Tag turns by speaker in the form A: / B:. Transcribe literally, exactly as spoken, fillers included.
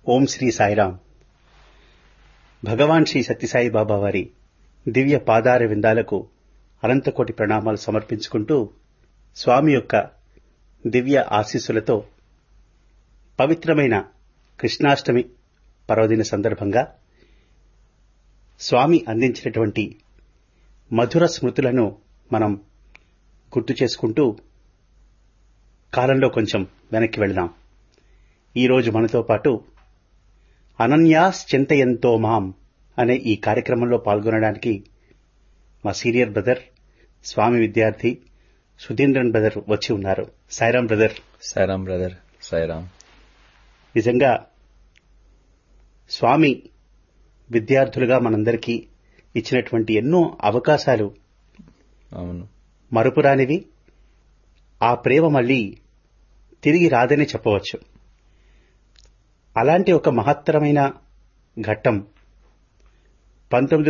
A: ఓం శ్రీ సాయిరాం. భగవాన్ శ్రీ సత్యసాయి బాబా వారి దివ్య పాదార విందాలకు అనంతకోటి ప్రణామాలు సమర్పించుకుంటూ స్వామి యొక్క దివ్య ఆశీస్సులతో పవిత్రమైన కృష్ణాష్టమి పర్వదిన సందర్భంగా స్వామి అందించినటువంటి మధుర స్మృతులను మనం గుర్తు చేసుకుంటూ కాలంలో కొంచెం వెనక్కి వెళదాం. ఈరోజు మనతో పాటు అనన్యాశ్చింతయంతో మాం అనే ఈ కార్యక్రమంలో పాల్గొనడానికి మా సీనియర్ బ్రదర్, స్వామి విద్యార్థి సుధీంద్రన్ బ్రదర్ వచ్చి ఉన్నారు. సాయిరాం బ్రదర్.
B: సాయిరాం బ్రదర్. సాయిరాం.
A: నిజంగా స్వామి విద్యార్థులుగా మనందరికీ ఇచ్చినటువంటి ఎన్నో అవకాశాలు
B: అవును
A: మరుపురానివి. ఆ ప్రేమ మళ్లీ తిరిగి రాదనే చెప్పవచ్చు. అలాంటి ఒక మహత్తరమైన ఘట్టం పంతొమ్మిది